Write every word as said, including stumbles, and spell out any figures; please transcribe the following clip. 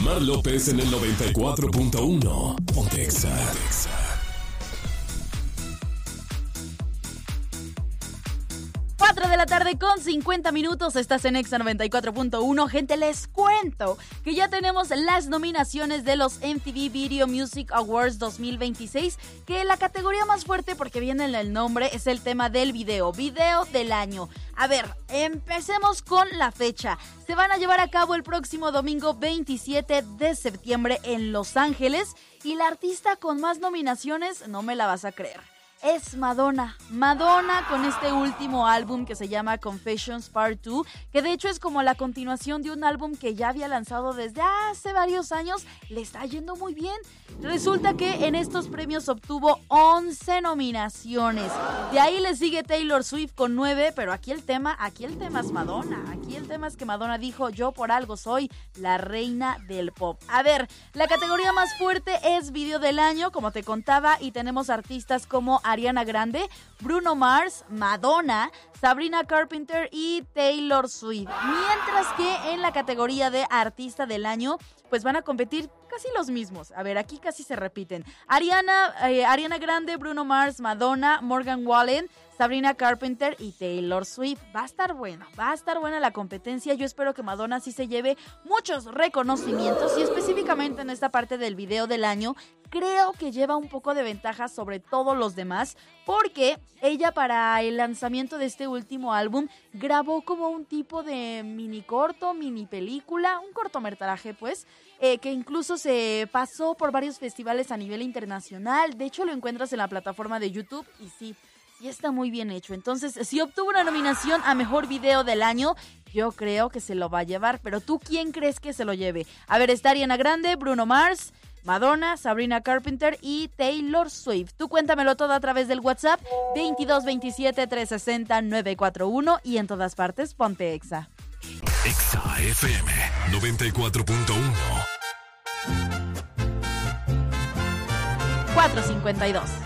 Mar López en el noventa y cuatro punto uno. Ponte Exa. cuatro de la tarde con cincuenta minutos, estás en Exa noventa y cuatro punto uno. Gente, les cuento que ya tenemos las nominaciones de los M T V Video Music Awards dos mil veintiséis, que la categoría más fuerte, porque viene en el nombre, es el tema del video, video del año. A ver, empecemos con la fecha. Se van a llevar a cabo el próximo domingo veintisiete de septiembre en Los Ángeles, y la artista con más nominaciones, no me la vas a creer, es Madonna. Madonna con este último álbum que se llama Confessions Part dos, que de hecho es como la continuación de un álbum que ya había lanzado desde hace varios años. Le está yendo muy bien. Resulta que en estos premios obtuvo once nominaciones. De ahí le sigue Taylor Swift con nueve, pero aquí el tema, aquí el tema es Madonna. Aquí el tema es que Madonna dijo: yo por algo soy la reina del pop. A ver, la categoría más fuerte es video del año, como te contaba, y tenemos artistas como Ariana Grande, Bruno Mars, Madonna, Sabrina Carpenter y Taylor Swift. Mientras que en la categoría de artista del año, pues van a competir casi los mismos. A ver, aquí casi se repiten. Ariana, eh, Ariana Grande, Bruno Mars, Madonna, Morgan Wallen, Sabrina Carpenter y Taylor Swift. Va a estar buena, va a estar buena la competencia. Yo espero que Madonna sí se lleve muchos reconocimientos, y específicamente en esta parte del video del año, creo que lleva un poco de ventaja sobre todos los demás, porque ella para el lanzamiento de este último álbum grabó como un tipo de mini corto, mini película, un cortometraje pues, eh, que incluso se pasó por varios festivales a nivel internacional. De hecho lo encuentras en la plataforma de YouTube y sí, y está muy bien hecho. Entonces, si obtuvo una nominación a Mejor Video del Año, yo creo que se lo va a llevar. Pero ¿tú quién crees que se lo lleve? A ver, está Ariana Grande, Bruno Mars, Madonna, Sabrina Carpenter y Taylor Swift. Tú cuéntamelo todo a través del WhatsApp veintidós veintisiete trescientos sesenta novecientos cuarenta y uno, y en todas partes ponte Exa. Exa F M noventa y cuatro punto uno. cuatro cincuenta y dos.